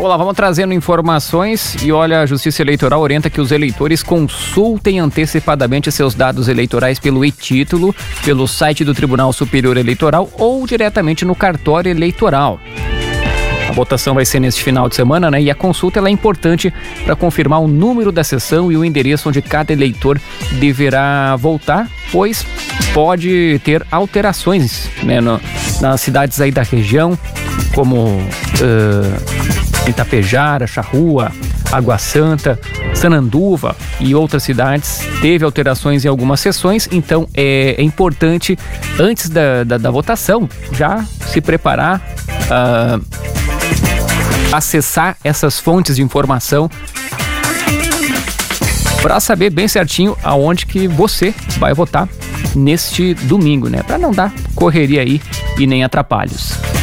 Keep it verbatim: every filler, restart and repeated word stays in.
Vamos lá, vamos trazendo informações e olha, a Justiça Eleitoral orienta que os eleitores consultem antecipadamente seus dados eleitorais pelo e-título, pelo site do Tribunal Superior Eleitoral ou diretamente no cartório eleitoral. A votação vai ser neste final de semana, né? E a consulta ela é importante para confirmar o número da sessão e o endereço onde cada eleitor deverá votar, pois pode ter alterações, né, no, nas cidades aí da região, como uh, Itapejara, Charrua, Água Santa, Sananduva e outras cidades. Teve alterações em algumas sessões, então é, é importante, antes da, da, da votação, já se preparar, uh, acessar essas fontes de informação para saber bem certinho aonde que você vai votar neste domingo, né? Para não dar correria aí e nem atrapalhos.